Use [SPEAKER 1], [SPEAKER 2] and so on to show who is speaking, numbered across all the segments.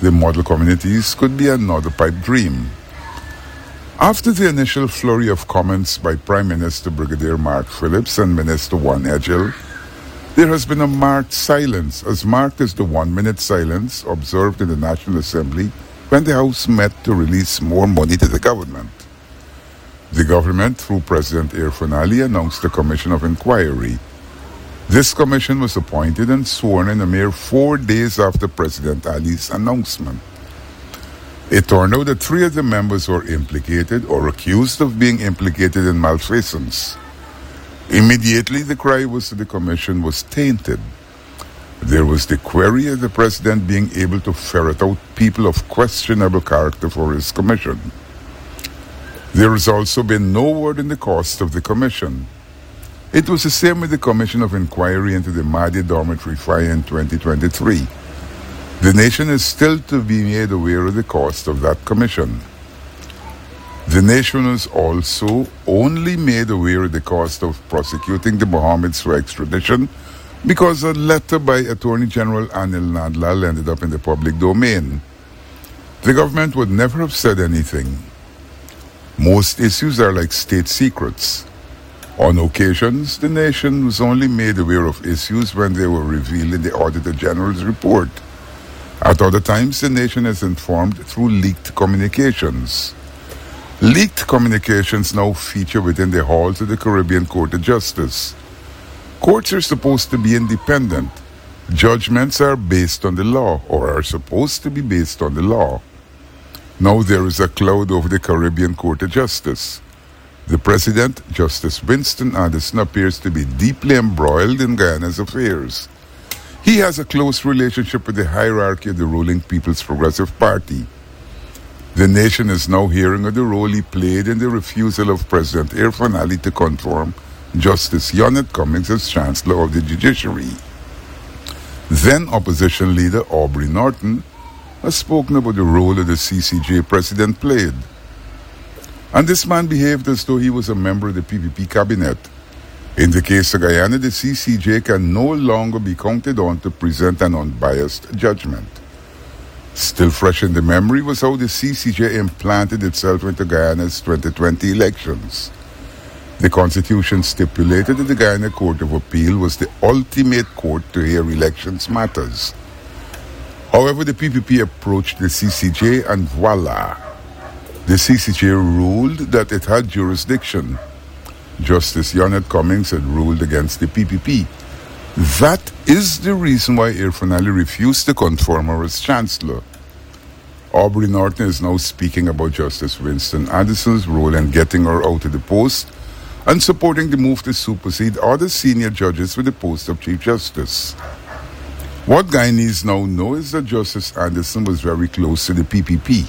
[SPEAKER 1] The model communities could be another pipe dream. After the initial flurry of comments by Prime Minister Brigadier Mark Phillips and Minister Juan Edgell, there has been a marked silence, as marked as the 1-minute silence observed in the National Assembly when the House met to release more money to the government. The government, through President Irfaan Ali, announced a commission of inquiry. This commission was appointed and sworn in a mere 4 days after President Ali's announcement. It turned out that 3 of the members were implicated or accused of being implicated in malfeasance. Immediately, the cry was that the commission was tainted. There was the query of the president being able to ferret out people of questionable character for his commission. There has also been no word in the cost of the commission. It was the same with the Commission of Inquiry into the Mahdi Dormitory fire in 2023. The nation is still to be made aware of the cost of that commission. The nation was also only made aware of the cost of prosecuting the Mohammeds for extradition because a letter by Attorney General Anil Nandlal ended up in the public domain. The government would never have said anything. Most issues are like state secrets. On occasions, the nation was only made aware of issues when they were revealed in the Auditor General's report. At other times, the nation is informed through leaked communications. Leaked communications now feature within the halls of the Caribbean Court of Justice. Courts are supposed to be independent. Judgments are based on the law, or are supposed to be based on the law. Now there is a cloud over the Caribbean Court of Justice. The President, Justice Winston Addison, appears to be deeply embroiled in Guyana's affairs. He has a close relationship with the hierarchy of the ruling People's Progressive Party. The nation is now hearing of the role he played in the refusal of President Irfaan Ali to confirm Justice Yonet Cummings as Chancellor of the Judiciary. Then Opposition Leader Aubrey Norton has spoken about the role of the CCJ President played. And this man behaved as though he was a member of the PPP cabinet. In the case of Guyana, the CCJ can no longer be counted on to present an unbiased judgment. Still fresh in the memory was how the CCJ implanted itself into Guyana's 2020 elections. The Constitution stipulated that the Guyana Court of Appeal was the ultimate court to hear elections matters. However, the PPP approached the CCJ and voila! The CCJ ruled that it had jurisdiction. Justice Yonet Cummings had ruled against the PPP. That is the reason why Irfaan Ali refused to confirm her as Chancellor. Aubrey Norton is now speaking about Justice Winston Addison's role in getting her out of the post and supporting the move to supersede other senior judges with the post of Chief Justice. What Guyanese now know is that Justice Addison was very close to the PPP.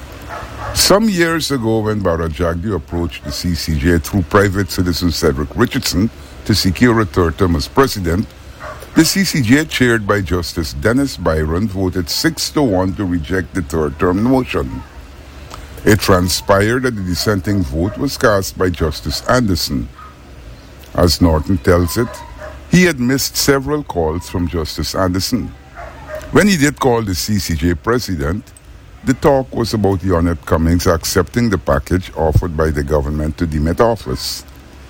[SPEAKER 1] Some years ago, when Bara Jagdeo approached the CCJ through private citizen Cedric Richardson to secure a third term as president, the CCJ, chaired by Justice Dennis Byron, voted 6-1 to reject the third term motion. It transpired that the dissenting vote was cast by Justice Anderson. As Norton tells it, he had missed several calls from Justice Anderson. When he did call the CCJ president, the talk was about Yonet Cummings accepting the package offered by the government to demit office.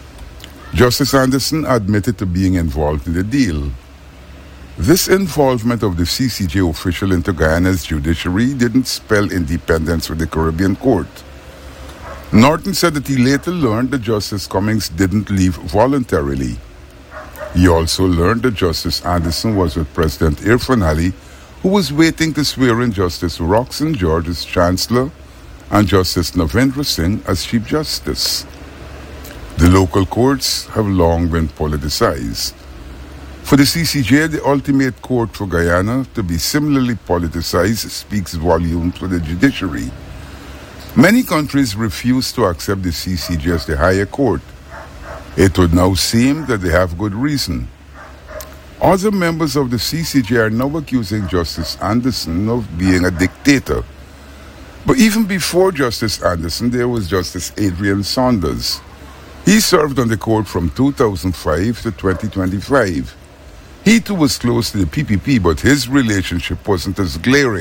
[SPEAKER 1] Justice Anderson admitted to being involved in the deal. This involvement of the CCJ official into Guyana's judiciary didn't spell independence for the Caribbean Court. Norton said that he later learned that Justice Cummings didn't leave voluntarily. He also learned that Justice Anderson was with President Irfaan Ali, who was waiting to swear in Justice Roxanne George as Chancellor and Justice Navendra Singh as Chief Justice. The local courts have long been politicized. For the CCJ, the ultimate court for Guyana, to be similarly politicized speaks volumes for the judiciary. Many countries refuse to accept the CCJ as the higher court. It would now seem that they have good reason. Other members of the CCJ are now accusing Justice Anderson of being a dictator. But even before Justice Anderson, there was Justice Adrian Saunders. He served on the court from 2005 to 2025. He too was close to the PPP, but his relationship wasn't as glaring.